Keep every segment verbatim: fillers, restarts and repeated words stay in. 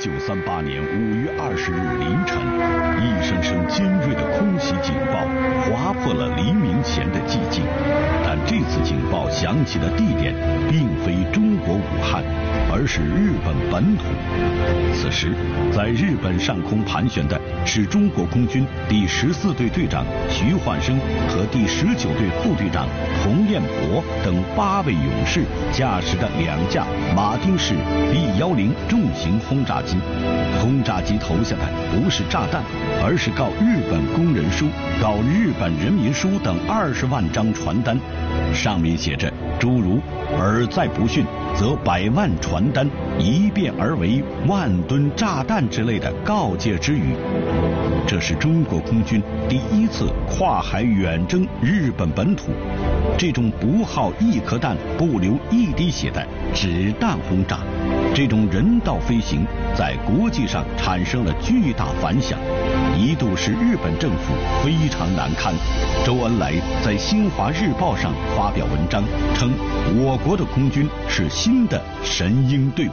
九三八年五月二十日凌晨，一声声尖锐的空袭警报划破了黎明前的寂静。但这次警报响起的地点并非中国武汉，而是日本本土。此时，在日本上空盘旋的是中国空军第十四队队长徐焕生和第十九队副队长洪彦博等八位勇士驾驶的两架马丁式 B 一零重型轰炸机。轰炸机投下的不是炸弹，而是告日本工人书、告日本人民书等二十万张传单，上面写着诸如“尔再不逊，则百万传单一变而为万吨炸弹”之类的告诫之语。这是中国空军第一次跨海远征日本本土，这种不耗一颗弹、不流一滴血的指弹轰炸，这种人道飞行在国际上产生了巨大反响，一度使日本政府非常难堪。周恩来在《新华日报》上发表文章称，我国的空军是新的神鹰队伍。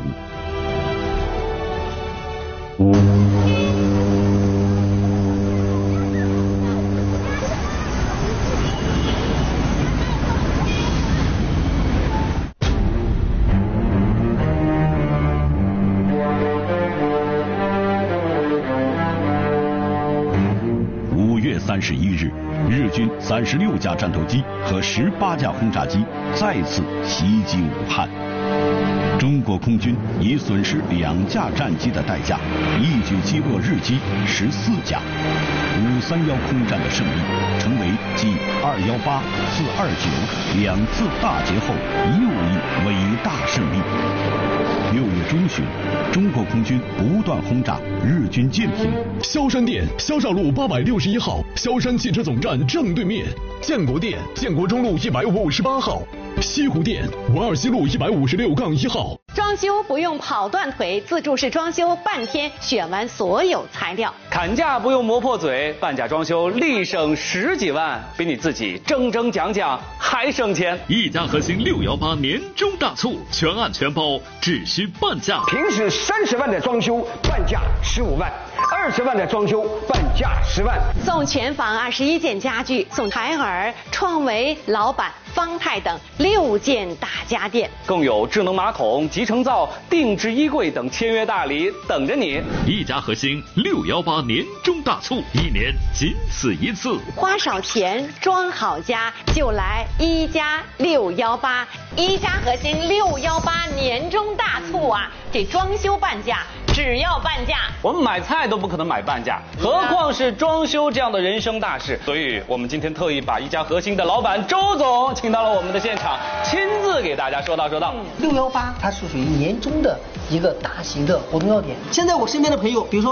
三十一日，日军三十六架战斗机和十八架轰炸机再次袭击武汉。中国空军以损失两架战机的代价，一举击落日机十四架。五三幺空战的胜利，成为继二幺八、四二九两次大捷后又一伟大胜利。六月中旬，中国空军不断轰炸日军舰艇。 萧山店，萧少路八百六十一号，萧山汽车总站正对面；建国店，建国中路一百五十八号；西湖店，文二西路一百五十六杠一号。 装修不用跑断腿，自助式装修半天选完所有材料。 砍价不用磨破嘴，半价装修立省十几万，比你自己争争讲讲还省钱。 一家核心六幺八年终大促，全案全包，只需半价。 平时三十万的装修，半价十五万；二十万的装修，半价十万。 送全房二十一件家具，送海尔、创维、老板、方太等六件大家电， 更有智能马桶、集成灶、定制衣柜等签约大礼等着你。 一家核心六幺八年终大促，一年仅此一次。 花少钱装好家，就来一加六幺八。一家核心六幺八年终大促啊！这装修半价，只要半价。 我们买菜都不可能买半价，何况是装修这样的人生大事。所以我们今天特意把一家核心的老板周总请到了我们的现场，亲自给大家说道说道。 六幺八它是属于年终的一个大型的活动要点。现在我身边的朋友，比如说